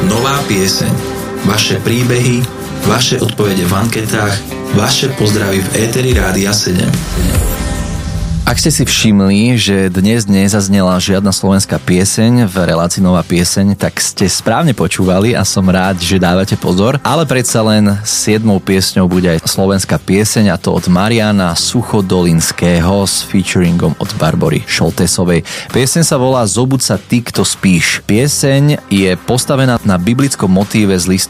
Nová pieseň. Vaše príbehy, vaše odpovede v anketách, vaše pozdravy v éteri Rádia 7. Ak ste si všimli, že dnes nezaznela žiadna slovenská pieseň v relácii Nová pieseň, tak ste správne počúvali a som rád, že dávate pozor. Ale predsa len 7. piesňou bude aj slovenská pieseň, a to od Mariana Suchodolinského s featuringom od Barbory Šoltesovej. Pieseň sa volá Zobud sa ty, kto spíš. Pieseň je postavená na biblickom motíve z listu